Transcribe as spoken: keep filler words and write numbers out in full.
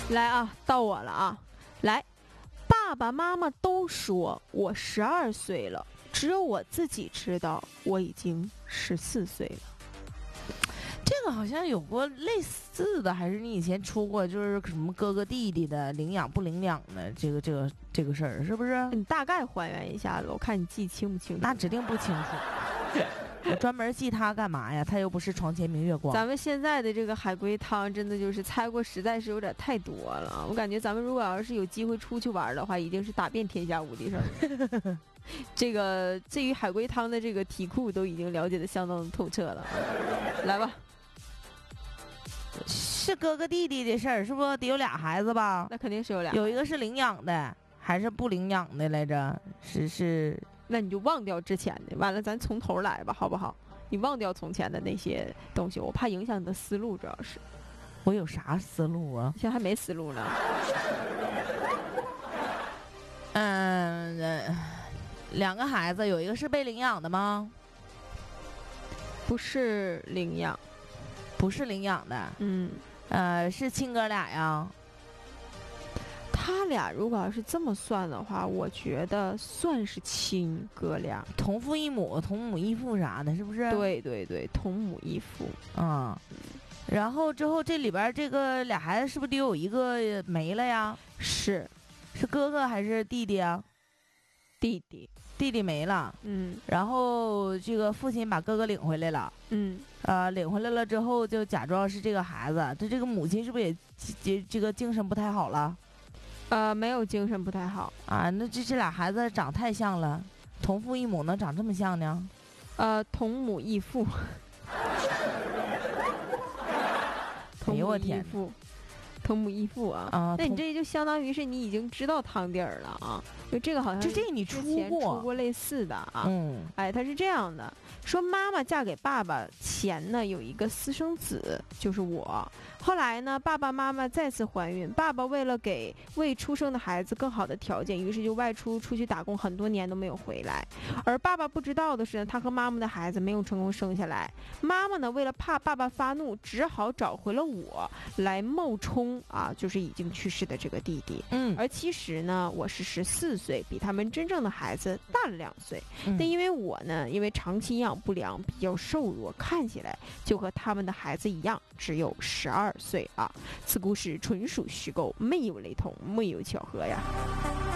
来啊，到我了啊！来，爸爸妈妈都说我十二岁了，只有我自己知道我已经十四岁了。 这个好像有过类似的，还是你以前出过，就是什么哥哥弟弟的领养不领养的这个这个这个事儿，是不是？ 你大概还原一下子，我看你记清不清楚？ 那指定不清楚。我专门记他干嘛呀？他又不是床前明月光。 咱们现在的这个海龟汤真的就是猜过，实在是有点太多了。我感觉咱们如果要是有机会出去玩的话，已经是打遍天下无敌手。这个至于海龟汤的这个题库都已经了解的相当的透彻了。来吧， 是哥哥弟弟的事儿，是不是得有俩孩子吧？ 那肯定是有俩， 有一个是领养的，还是不领养的来着？是是。 那你就忘掉之前的，完了咱从头来吧，好不好？你忘掉从前的那些东西，我怕影响你的思路，主要是。 我有啥思路啊？ 现在还没思路呢。 嗯、呃，两个孩子，有一个是被领养的吗？ 不是领养， 不是领养的。 嗯， 呃，是亲哥俩呀。 他俩如果要是这么算的话，我觉得算是亲哥俩， 同父异母、同母异父啥的，是不是？ 对对对，同母异父。 嗯，然后之后这里边这个俩孩子是不是得有一个没了呀？ 是， 是哥哥还是弟弟啊？ 弟弟， 弟弟没了。 嗯， 然后这个父亲把哥哥领回来了。 嗯， 呃，领回来了之后就假装是这个孩子，他这个母亲是不是也这这个精神不太好了？ 呃，没有精神不太好啊，那这这俩孩子长太像了，同父异母能长这么像呢？ 呃，同母异父。 哎呦我天！ 同母异父啊！ 啊， 那你这就相当于是你已经知道汤底儿了啊，就这个好像就这你出过出过类似的啊。 嗯， 哎，他是这样的，说妈妈嫁给爸爸前呢有一个私生子，就是我。后来呢，爸爸妈妈再次怀孕，爸爸为了给未出生的孩子更好的条件，于是就外出出去打工，很多年都没有回来。而爸爸不知道的是呢，他和妈妈的孩子没有成功生下来。妈妈呢，为了怕爸爸发怒，只好找回了我来冒充啊，就是已经去世的这个弟弟。 嗯， 而其实呢，我是十四岁，比他们真正的孩子大了两岁。 嗯、 但因为我呢，因为长期营养不良，比较瘦弱，看起来就和他们的孩子一样，只有十二岁啊。此故事纯属虚构，没有雷同，没有巧合呀。